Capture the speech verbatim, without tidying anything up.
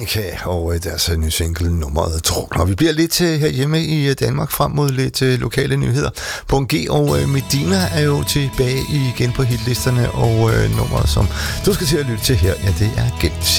Danica og deres nye single nummeret Drukner. Vi bliver lidt herhjemme i Danmark frem mod lidt lokale nyheder. Punkt G og Medina er jo tilbage igen på hitlisterne, og nummeret, som du skal til at lytte til her, ja, det er Gensi.